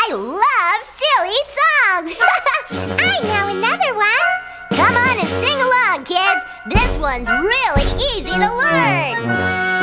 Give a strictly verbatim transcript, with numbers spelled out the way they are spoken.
I love silly songs. I know another one. Come on and sing along, kids. This one's really easy to learn.